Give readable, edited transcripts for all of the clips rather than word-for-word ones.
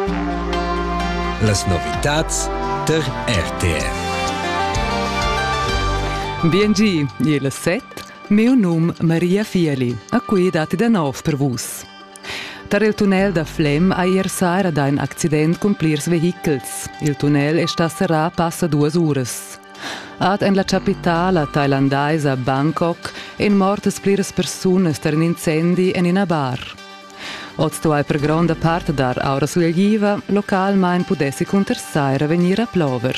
Las novitats der RTR. Biengi, iela 7, meu nome Maria Fieli, a cui dati da 9 per vus. Tar il tunnel da Flem a ier saira da un accident con plirs vehicles. Il tunnel è sta serrà passa 2 uras. Ad en la capitala thailandaisa Bangkok en mortes plirs persunas ter un incendi en in a bar. Ozto ai per gronda parte dar aura sugliva, local main pudessi conter saira venir a plover.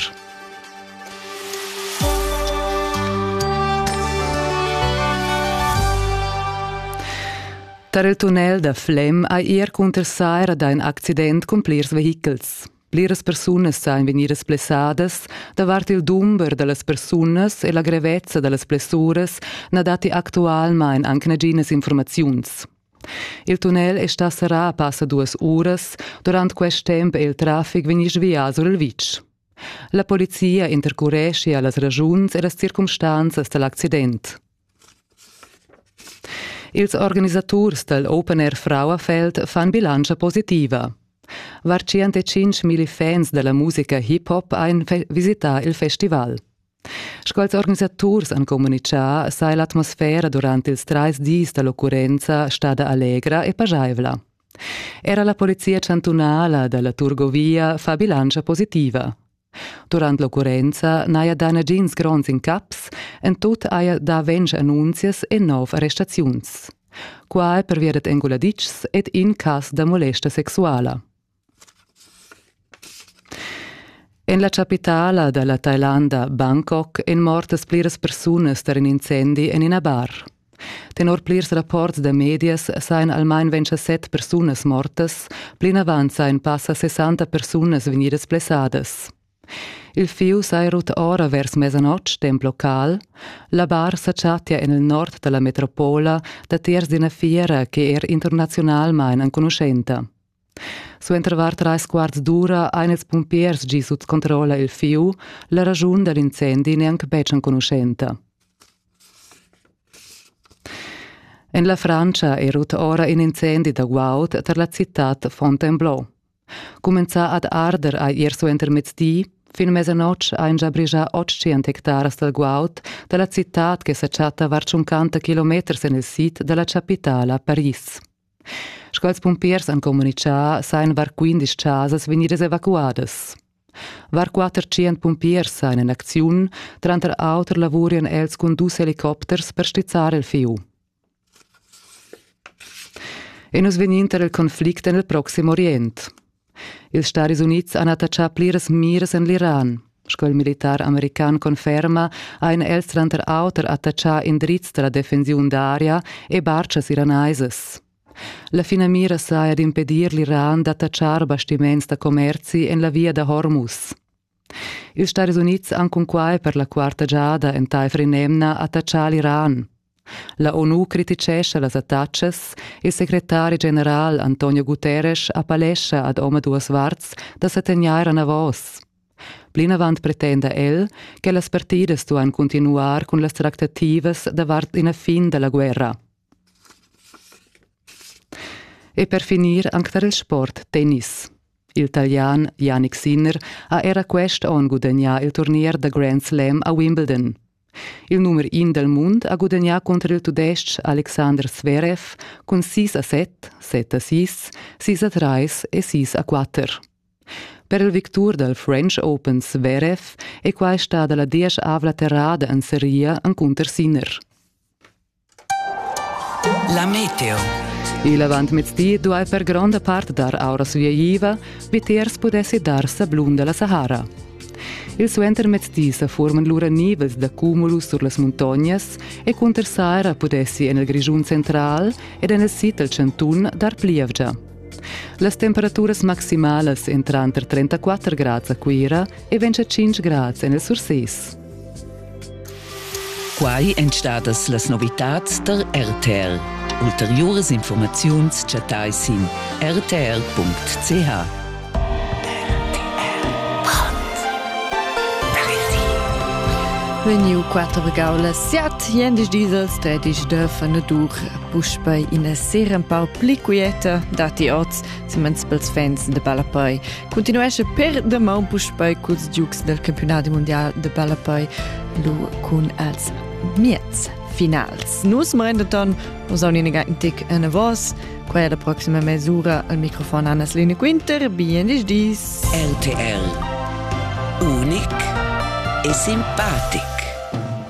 Tar il tunnel da Flem a ier conter saira da un accident con plirs vehicles. Pliras persunas sain venidas blessadas, davart il dumber de las persunas e la grevezza de las blessuras na dati actualmain anche naginas informaziuns. Il tunnel è sta serrà passa 2 uras, durant quest temp il traffic vegni svia sur il vitg. La polizia intercorresce las ragiuns e las circumstanzas dell'accident. Ils organisaturs del Open Air Frauenfeld fan bilancia positiva. Var 105.000 fans della musica hip-hop ein visità il festival. Scols organisaturs han comunicar sai l'atmosfera durant ils 3 dis dell'occurrenza stada allegra e pajaivla. Era la polizia cantonala della Turgovia fa bilancia positiva. Durant l'occurrenza n'aia dana gins grons in caps en tut aia da 20 annunzias e 9 arrestaziuns. Quai per via det enguladics ed in cas da molesta sexuala. En la capitala della Thailanda, Bangkok, en mortes pliras persunas ter un incendi en in a bar. Tenor plirs rapports da medias sain almain 27 persunas mortes, plin avant sain passa 60 persunas venidas blessadas. Il fiu sai rut ora vers mesanotg, temp local. La bar s'acciatia en il nord della metropola da tiers d'ina fiera che internazionalmain an conoscenta. Su entrevar 3/4 d'ura ein els pumpiers gi sut controlla il fiu, la ragiun dell'incendi neanche beccian conoscenta. En la Francia erut ora in incendi da guaud ter la città Fontainebleau. Comenza ad arder a ier su intermezdi, fin mesanotg ein già brigia 800 hectares del guaud della città che s'acciatta var 50 kilometers en il sit della capitala Paris. Scols pumpiers han comunicar sain var 15 casas venidas evacuadas. Var 400 pumpiers sain in acziun, tranter auter lavurien els con 2 helicopters per stizzar il fiu. E nus veninter il conflict en il Proximo Orient. Ils Stati Units han attacciat pliras miras en l'Iran. Scol militar american conferma ein els tranter auter attacciat indrizz della defensiun d'aria e barcias iranaises. La fina mira sai ad impedir l'Iran d'attacciar bastiments da commerci en la via da Hormuz. Ils Stati Units han conquai per la quarta giada en taifri nemna attacciar l'Iran. La ONU criticesce las attacces, il segretari general Antonio Guterres appalesce ad Oma Duas Varts da se tegnaira na vos. Plin avant pretenda el che las partidas duan continuar con las tractativas davart ina fin della guerra. E per finir anche il sport tennis. Il talian Jannik Sinner ha era quest on guadagna il turnier da Grand Slam a Wimbledon. Il numero 1 del mondo ha guadagnato contro il tudesc Alexander Zverev con 6-7, 7-6, 6-3 e 6-4. Per il victor del French Open Zverev è qua stata la 10 avla terrada in seria an contro Sinner. La meteo. Il avant mezzdi du hai per grande parte dar aura suieva, vitiers pudessi dar sablun della Sahara. Il suenter mezzdi se forman lura nivels da cumulus sur las montagnas e conter saira pudessi en el grigiun central ed en el sit del Cantun dar plievgia. Las temperaturas maximales entran ter 34 grads a Quira e 25 grads en el Sursis. Quai entstadas las novitats der RTR. Ulteriores informaziuns chatais in rtr.ch. Veniu 4 vegaulas, siat, jendis diesels, tredis de fanadur, puspei in a sera un pau pli quieta, dati oz, simens pels fans de Balapai. Continuesce per demau puspei culs giugs del campionati mondial de Balapai, lu cun als miez finals. Nus merendaton, nos au nina gain tic en a vos, quae la proxima mesura al microfon Anna Selina Quinter, jendis dis. RTR. Unic e simpatic.